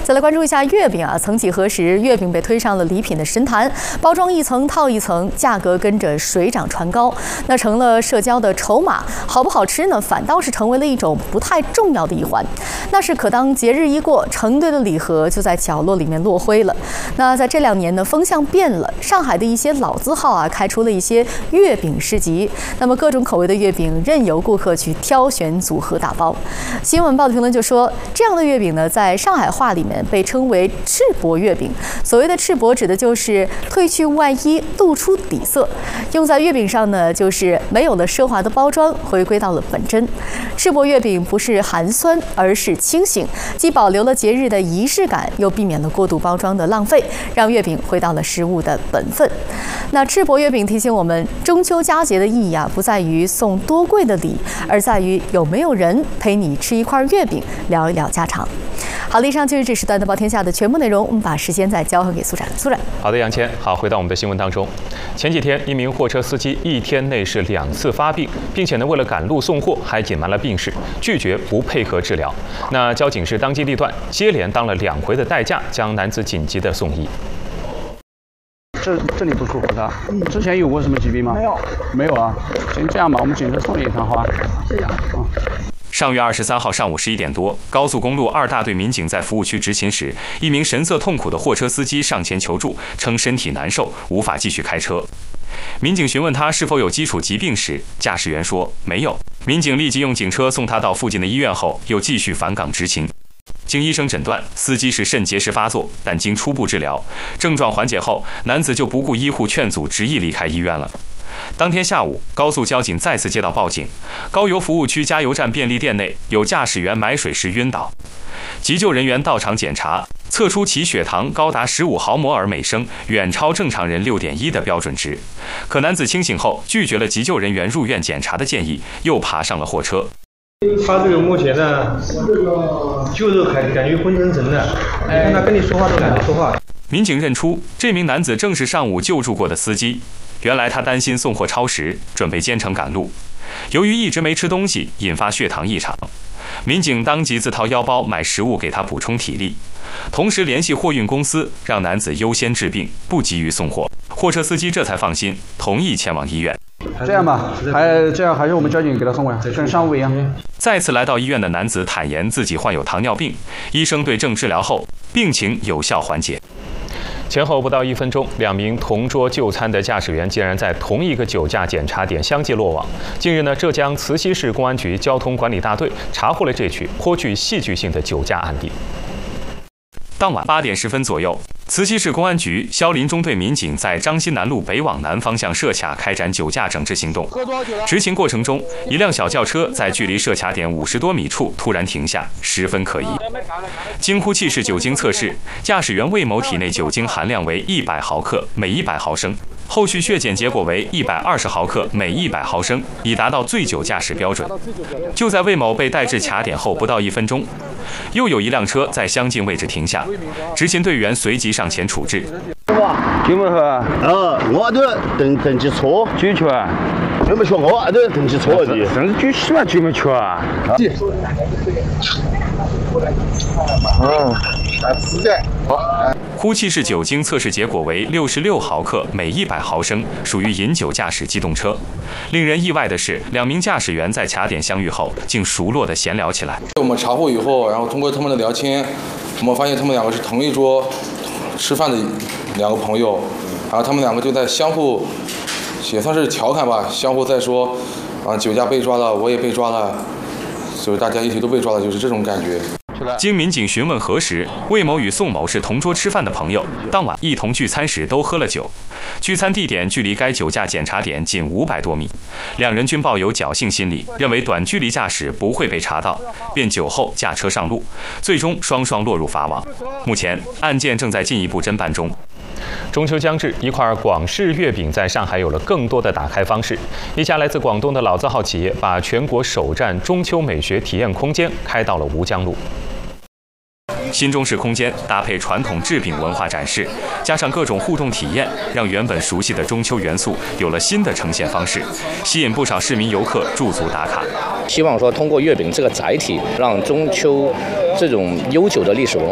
再来关注一下月饼啊，曾几何时，月饼被推上了礼品的神坛，包装一层套一层，价格跟着水涨船高，那成了社交的筹码。好不好吃呢，反倒是成为了一种不太重要的一环。那是可当节日一过，成堆的礼盒就在角落里面落灰了。那在这2年呢，风向变了，上海的一些老字号啊，开出了一些月饼市集，那么各种口味的月饼任由顾客去挑选组合打包。新闻报的评论就说，这样的月饼呢，在上海话里面被称为赤膊月饼。所谓的赤膊指的就是褪去外衣，露出底色。用在月饼上呢，就是没有了奢华的包装，回归到了本真。赤膊月饼不是寒酸，而是清醒，既保留了节日的仪式感，又避免了过度包装的浪费，让月饼回到了食物的本分。那赤膊月饼提醒我们，中秋佳节的意义啊，不在于送多贵的礼，而在于有没有人陪你吃一块月饼，聊一聊家常。好了，以上就是这时段的《报天下》的全部内容，我们把时间再交还给苏展。苏展， 好的，杨谦，好，回到我们的新闻当中。前几天，一名货车司机1天内是2次发病，并且呢，为了赶路送货，还隐瞒了病史，拒绝不配合治疗。那交警是当机立断，接连当了2回的代驾，将男子紧急的送医。 这里不舒服的，之前有过什么疾病吗？没有啊。先这样吧，我们检测送你一趟，好吧？谢谢啊。 上月23号上午11点多，高速公路2大队民警在服务区执勤时，一名神色痛苦的货车司机上前求助，称身体难受，无法继续开车。民警询问他是否有基础疾病时，驾驶员说没有。民警立即用警车送他到附近的医院后，又继续返岗执勤。经医生诊断，司机是肾结石发作，但经初步治疗，症状缓解后，男子就不顾医护劝阻，执意离开医院了。当天下午，高速交警再次接到报警，高邮服务区加油站便利店内有驾驶员买水时晕倒，急救人员到场检查，测出其血糖高达15毫摩尔每升，远超正常人6.1的标准值。可男子清醒后拒绝了急救人员入院检查的建议，又爬上了货车。 他这个目前呢，就是感觉昏沉沉的，你看他跟你说话都懒得说话。 民警认出这名男子正是上午救助过的司机。原来他担心送货超时，准备兼程赶路，由于一直没吃东西，引发血糖异常。民警当即自掏腰包买食物给他补充体力，同时联系货运公司，让男子优先治病，不急于送货。货车司机这才放心，同意前往医院。 这样吧，还是我们交警给他送过来，跟上午一样。 再次来到医院的男子坦言自己患有糖尿病，医生对症治疗后，病情有效缓解。前后不到1分钟，2名同桌就餐的驾驶员竟然在同一个酒驾检查点相继落网。近日呢，浙江慈溪市公安局交通管理大队查获了这起颇具戏剧性的酒驾案例。当晚8点10分左右，慈溪市公安局肖林中队民警在张西南路北往南方向设卡开展酒驾整治行动。执勤过程中，一辆小轿车在距离设卡点50多米处突然停下，十分可疑。经呼气式酒精测试，驾驶员魏某体内酒精含量为100毫克每100毫升，后续血检结果为120毫克每100毫升，已达到醉酒驾驶标准。就在魏某被带至卡点后不到1分钟，又有一辆车在相近位置停下，执勤队员随即上前处置。 有没有喝？我都登记错，举球啊？有没有学我都登记错的？真是举起嘛，举没球啊？ 呼气式酒精测试结果为66毫克每100毫升，属于饮酒驾驶机动车。令人意外的是，2名驾驶员在卡点相遇后，竟熟络地闲聊起来。 我们查获以后，然后通过他们的聊天，我们发现他们2个是同一桌吃饭的2个朋友，然后他们2个就在相互，也算是调侃吧，相互在说，酒驾被抓了，我也被抓了，就是大家一起都被抓了，就是这种感觉。 经民警询问核实，魏某与宋某是同桌吃饭的朋友，当晚一同聚餐时都喝了酒。聚餐地点距离该酒驾检查点仅500多米，2人均抱有侥幸心理，认为短距离驾驶不会被查到，便酒后驾车上路，最终双双落入法网。目前案件正在进一步侦办中。中秋将至，一块广式月饼在上海有了更多的打开方式。一家来自广东的老字号企业，把全国首站中秋美学体验空间开到了吴江路。新中式空间搭配传统制饼文化展示，加上各种互动体验，让原本熟悉的中秋元素有了新的呈现方式，吸引不少市民游客驻足打卡。 希望说通过月饼这个载体，让中秋这种悠久的历史文